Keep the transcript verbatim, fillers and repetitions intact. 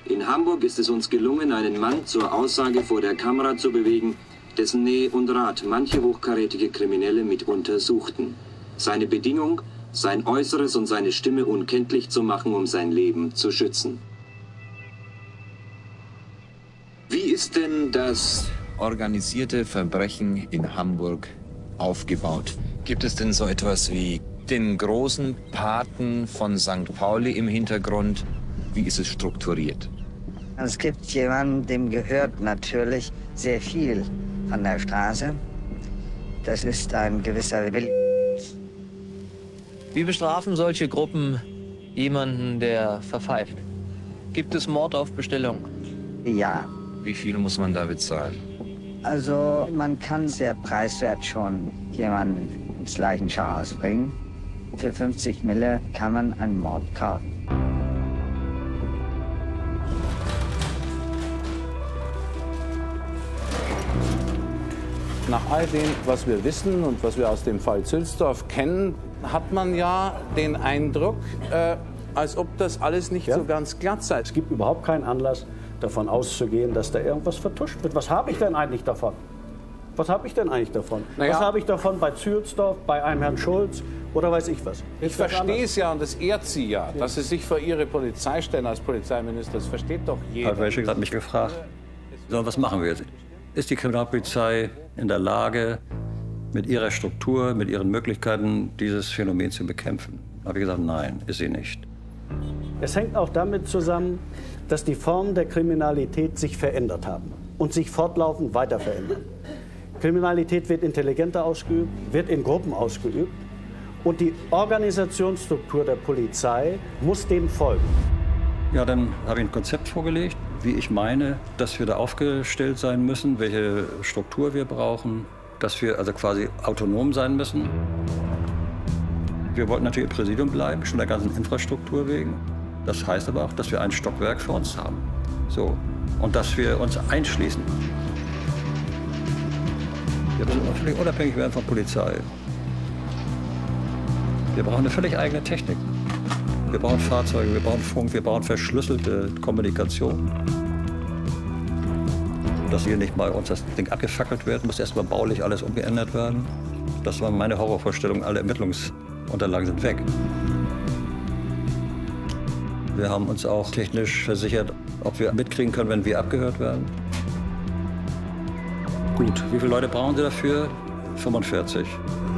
In Hamburg ist es uns gelungen, einen Mann zur Aussage vor der Kamera zu bewegen, dessen Nähe und Rat manche hochkarätige Kriminelle mitunter suchten. Seine Bedingung, sein Äußeres und seine Stimme unkenntlich zu machen, um sein Leben zu schützen. Wie ist denn das organisierte Verbrechen in Hamburg aufgebaut? Gibt es denn so etwas wie den großen Paten von Sankt Pauli im Hintergrund? Wie ist es strukturiert? Es gibt jemanden, dem gehört natürlich sehr viel von der Straße. Das ist ein gewisser Will. Wie bestrafen solche Gruppen jemanden, der verpfeift? Gibt es Mord auf Bestellung? Ja. Wie viel muss man da bezahlen? Also man kann sehr preiswert schon jemanden ins Leichenschauhaus bringen. Für fünfzig Mille kann man einen Mord kaufen. Nach all dem, was wir wissen und was wir aus dem Fall Zülsdorf kennen, hat man ja den Eindruck, äh, als ob das alles nicht ja. so ganz glatt sei. Es gibt überhaupt keinen Anlass, davon auszugehen, dass da irgendwas vertuscht wird. Was habe ich denn eigentlich davon? Was habe ich denn eigentlich davon? Naja. Was habe ich davon bei Zülsdorf, bei einem Herrn Schulz oder weiß ich was? Ich verstehe es ja und das ehrt Sie ja, ja, dass Sie sich vor Ihre Polizei stellen als Polizeiminister. Das versteht doch jeder. Herr Welschig hat mich gefragt, so, was machen wir jetzt? Ist die Kriminalpolizei in der Lage, mit ihrer Struktur, mit ihren Möglichkeiten, dieses Phänomen zu bekämpfen? Da habe ich gesagt, nein, ist sie nicht. Es hängt auch damit zusammen, dass die Formen der Kriminalität sich verändert haben und sich fortlaufend weiter verändern. Kriminalität wird intelligenter ausgeübt, wird in Gruppen ausgeübt und die Organisationsstruktur der Polizei muss dem folgen. Ja, dann habe ich ein Konzept vorgelegt, wie ich meine, dass wir da aufgestellt sein müssen, welche Struktur wir brauchen, dass wir also quasi autonom sein müssen. Wir wollten natürlich im Präsidium bleiben, schon der ganzen Infrastruktur wegen. Das heißt aber auch, dass wir ein Stockwerk für uns haben. So. Und dass wir uns einschließen. Wir müssen völlig unabhängig werden von Polizei. Wir brauchen eine völlig eigene Technik. Wir brauchen Fahrzeuge, wir brauchen Funk, wir brauchen verschlüsselte Kommunikation. Dass hier nicht mal uns das Ding abgefackelt wird, muss erstmal baulich alles umgeändert werden. Das war meine Horrorvorstellung, alle Ermittlungsunterlagen sind weg. Wir haben uns auch technisch versichert, ob wir mitkriegen können, wenn wir abgehört werden. Gut, wie viele Leute brauchen Sie dafür? fünfundvierzig.